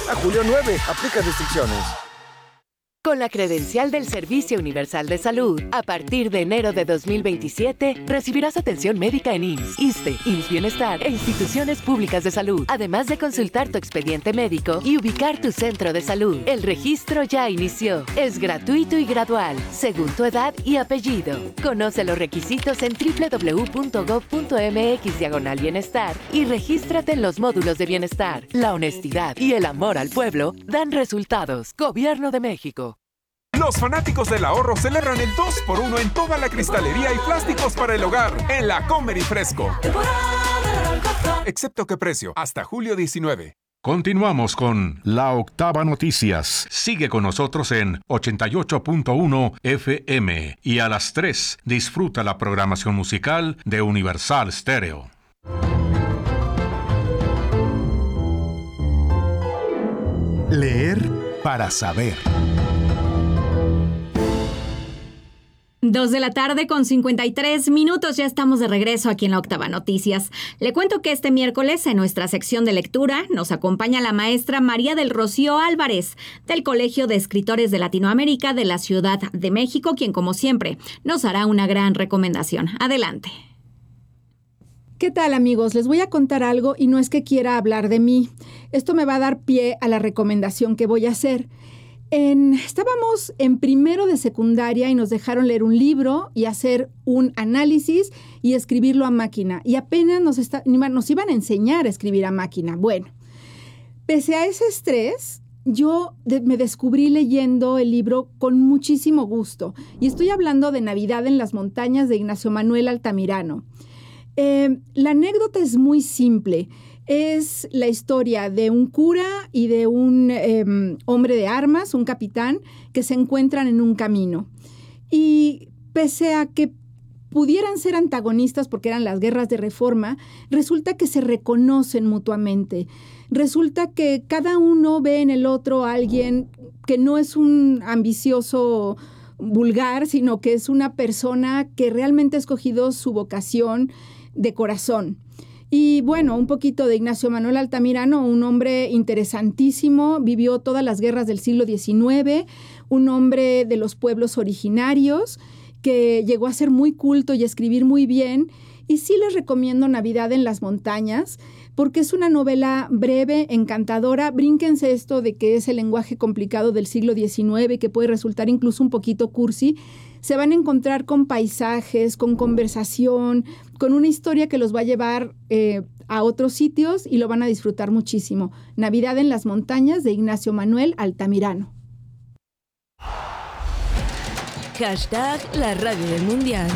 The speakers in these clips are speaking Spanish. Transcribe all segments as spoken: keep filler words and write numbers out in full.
A julio nueve, aplica restricciones. Con la credencial del Servicio Universal de Salud, a partir de enero de dos mil veintisiete, recibirás atención médica en I M S S, ISSSTE, I M S S Bienestar e instituciones públicas de salud, además de consultar tu expediente médico y ubicar tu centro de salud. El registro ya inició. Es gratuito y gradual, según tu edad y apellido. Conoce los requisitos en doble u doble u doble u punto gob punto eme equis diagonal bienestar y regístrate en los módulos de bienestar. La honestidad y el amor al pueblo dan resultados. Gobierno de México. Los fanáticos del ahorro celebran el dos por uno en toda la cristalería y plásticos para el hogar en la Comer y Fresco. Excepto que precio, hasta julio diecinueve. Continuamos con La Octava Noticias. Sigue con nosotros en ochenta y ocho punto uno F M y a las tres disfruta la programación musical de Universal Stereo. Leer para saber. Dos de la tarde con cincuenta y tres minutos, ya estamos de regreso aquí en la Octava Noticias. Le cuento que este miércoles en nuestra sección de lectura nos acompaña la maestra María del Rocío Álvarez del Colegio de Escritores de Latinoamérica de la Ciudad de México, quien como siempre nos hará una gran recomendación. Adelante. ¿Qué tal, amigos? Les voy a contar algo y no es que quiera hablar de mí. Esto me va a dar pie a la recomendación que voy a hacer. En, estábamos en primero de secundaria y nos dejaron leer un libro y hacer un análisis y escribirlo a máquina. Y apenas nos, está, nos iban a enseñar a escribir a máquina. Bueno, pese a ese estrés, yo de, me descubrí leyendo el libro con muchísimo gusto. Y estoy hablando de Navidad en las montañas de Ignacio Manuel Altamirano. Eh, la anécdota es muy simple. Es la historia de un cura y de un eh, hombre de armas, un capitán, que se encuentran en un camino. Y pese a que pudieran ser antagonistas porque eran las guerras de Reforma, resulta que se reconocen mutuamente. Resulta que cada uno ve en el otro a alguien que no es un ambicioso vulgar, sino que es una persona que realmente ha escogido su vocación de corazón. Y bueno, un poquito de Ignacio Manuel Altamirano, un hombre interesantísimo, vivió todas las guerras del siglo diecinueve, un hombre de los pueblos originarios que llegó a ser muy culto y a escribir muy bien. Y sí les recomiendo Navidad en las montañas, porque es una novela breve, encantadora. Brínquense esto de que es el lenguaje complicado del siglo diecinueve, que puede resultar incluso un poquito cursi. Se van a encontrar con paisajes, con conversación, con una historia que los va a llevar eh, a otros sitios y lo van a disfrutar muchísimo. Navidad en las montañas de Ignacio Manuel Altamirano. Hashtag la radio del mundial.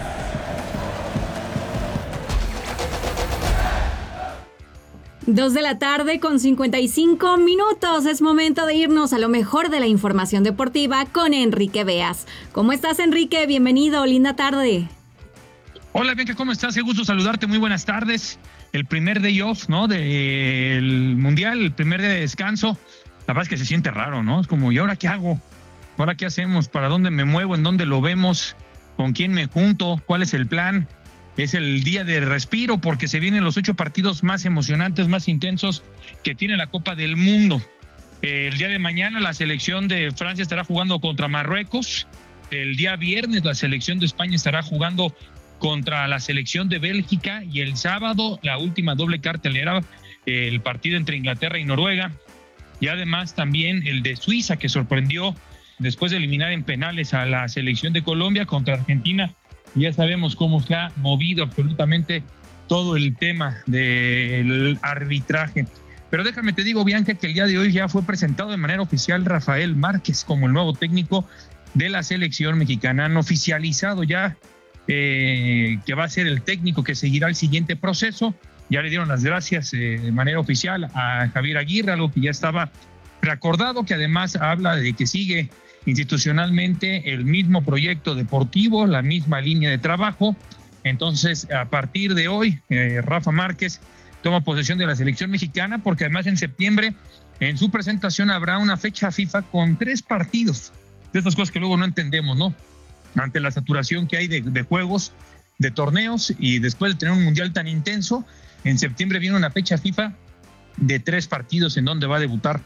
Dos de la tarde con cincuenta y cinco minutos. Es momento de irnos a lo mejor de la información deportiva con Enrique Beas. ¿Cómo estás, Enrique? Bienvenido, linda tarde. Hola, Bianca, ¿cómo estás? Qué gusto saludarte, muy buenas tardes. El primer day off, ¿no? Del Mundial, el primer día de descanso. La verdad es que se siente raro, ¿no? Es como, ¿y ahora qué hago? ¿Ahora qué hacemos? ¿Para dónde me muevo? ¿En dónde lo vemos? ¿Con quién me junto? ¿Cuál es el plan? Es el día de respiro porque se vienen los ocho partidos más emocionantes, más intensos que tiene la Copa del Mundo. El día de mañana la selección de Francia estará jugando contra Marruecos. El día viernes la selección de España estará jugando contra la selección de Bélgica. Y el sábado la última doble cartelera, el partido entre Inglaterra y Noruega. Y además también el de Suiza, que sorprendió después de eliminar en penales a la selección de Colombia contra Argentina. Ya sabemos cómo se ha movido absolutamente todo el tema del arbitraje. Pero déjame te digo, Bianca, que el día de hoy ya fue presentado de manera oficial Rafael Márquez como el nuevo técnico de la selección mexicana. Han oficializado ya eh, que va a ser el técnico que seguirá el siguiente proceso. Ya le dieron las gracias eh, de manera oficial a Javier Aguirre, algo que ya estaba recordado, que además habla de que sigue institucionalmente el mismo proyecto deportivo, la misma línea de trabajo. Entonces, a partir de hoy, eh, Rafa Márquez toma posesión de la selección mexicana, porque además en septiembre, en su presentación, habrá una fecha FIFA con tres partidos. De estas cosas que luego no entendemos, ¿no? Ante la saturación que hay de, de juegos, de torneos, y después de tener un mundial tan intenso, en septiembre viene una fecha FIFA de tres partidos en donde va a debutar